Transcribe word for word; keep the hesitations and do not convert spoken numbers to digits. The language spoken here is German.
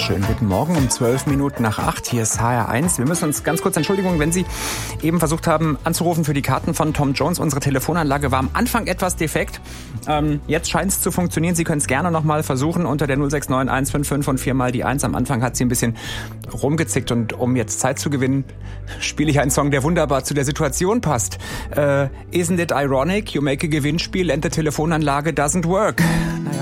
Schönen guten Morgen um zwölf Minuten nach acht. Hier ist H R eins. Wir müssen uns ganz kurz Entschuldigung, wenn Sie eben versucht haben anzurufen für die Karten von Tom Jones. Unsere Telefonanlage war am Anfang etwas defekt. Ähm, jetzt scheint es zu funktionieren. Sie können es gerne noch mal versuchen unter der null sechs neun eins fünf fünf und viermal die eins. Am Anfang hat sie ein bisschen rumgezickt und um jetzt Zeit zu gewinnen, spiele ich einen Song, der wunderbar zu der Situation passt. Äh, isn't it ironic? You make a Gewinnspiel and the Telefonanlage doesn't work. Naja.